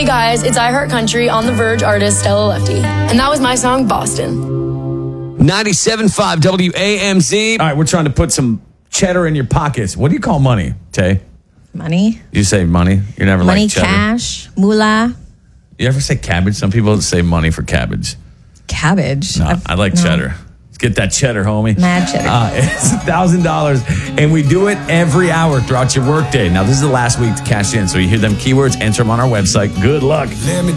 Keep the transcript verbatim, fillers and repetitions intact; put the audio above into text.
guys, it's I Heart Country on the Verge artist Stella Lefty. And that was my song, Boston. ninety-seven point five W A M Z. All right, we're trying to put some cheddar in your pockets. What do you call money, Tay? Money. You say money? You're never Money, like cheddar? cash, moolah. You ever say cabbage? Some people say money for cabbage. Cabbage. No, I've- I like no. cheddar. Let's get that cheddar, homie. Mad cheddar. Uh, it's one thousand dollars, and we do it every hour throughout your workday. Now, this is the last week to cash in, so you hear them keywords, enter them on our website. Good luck. Let me